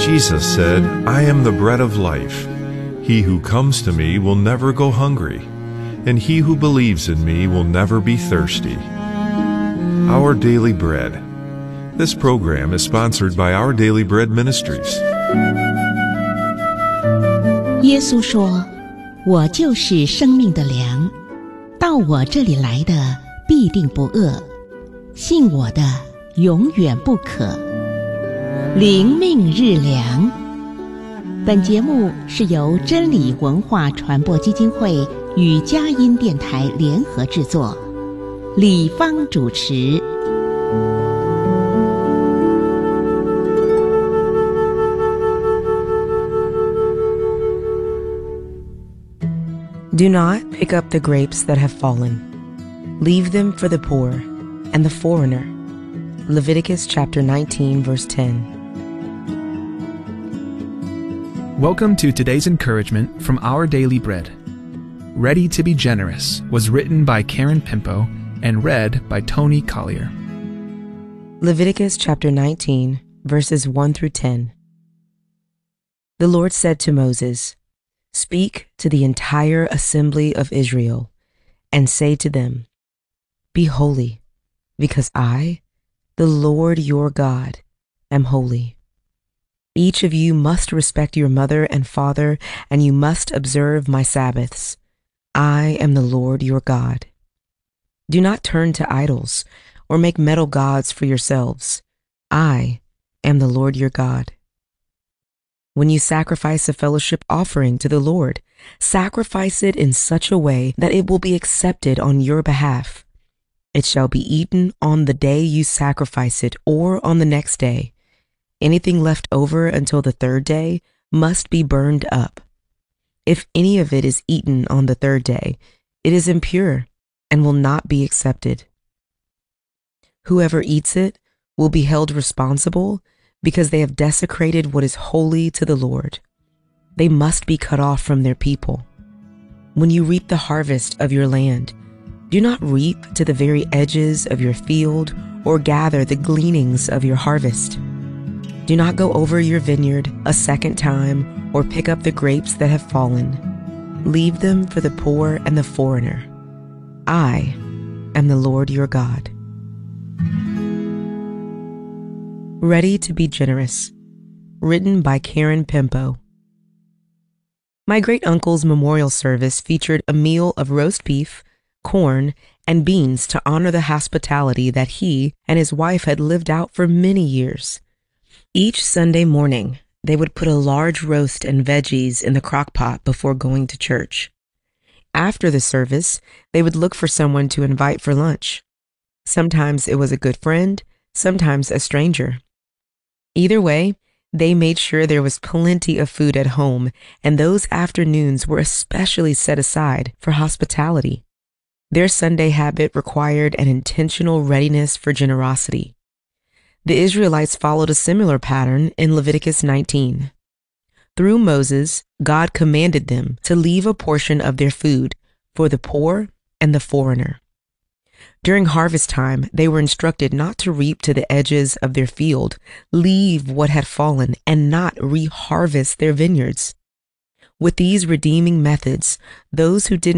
Jesus said, "I am the bread of life. He who comes to me will never go hungry, and he who believes in me will never be thirsty." Our Daily Bread. This program is sponsored by Our Daily Bread Ministries. 耶稣说：“我就是生命的粮，到我这里来的必定不饿，信我的永远不渴。”灵命日粮。本节目是由真理文化传播基金会与佳音电台联合制作，李芳主持。 Do not pick up the grapes that have fallen. Leave them for the poor and the foreigner. Leviticus chapter 19, verse 10. Welcome to today's encouragement from Our Daily Bread. Ready to be Generous was written by Karen Pimpo and read by Tony Collier. Leviticus chapter 19, verses 1 through 10. The Lord said to Moses, "Speak to the entire assembly of Israel, and say to them, Be holy, because I, the Lord your God, am holy. Each of you must respect your mother and father, and you must observe my Sabbaths. I am the Lord your God. Do not turn to idols, or make metal gods for yourselves. I am the Lord your God. When you sacrifice a fellowship offering to the Lord, sacrifice it in such a way that it will be accepted on your behalf. It shall be eaten on the day you sacrifice it or on the next day. Anything left over until the third day must be burned up. If any of it is eaten on the third day, it is impure and will not be accepted. Whoever eats it will be held responsible because they have desecrated what is holy to the Lord. They must be cut off from their people. When you reap the harvest of your land, do not reap to the very edges of your field or gather the gleanings of your harvest. Do not go over your vineyard a second time or pick up the grapes that have fallen. Leave them for the poor and the foreigner. I am the Lord your God. Ready to be Generous, written by Karen Pimpo. My great-uncle's memorial service featured a meal of roast beef, corn, and beans to honor the hospitality that he and his wife had lived out for many years. Each Sunday morning, they would put a large roast and veggies in the crock pot before going to church. After the service, they would look for someone to invite for lunch. Sometimes it was a good friend, sometimes a stranger. Either way, they made sure there was plenty of food at home, and those afternoons were especially set aside for hospitality. Their Sunday habit required an intentional readiness for generosity. The Israelites followed a similar pattern in Leviticus 19. Through Moses, God commanded them to leave a portion of their food for the poor and the foreigner. During harvest time, they were instructed not to reap to the edges of their field, leave what had fallen, and not re-harvest their vineyards. With these redeeming methods, those who didn't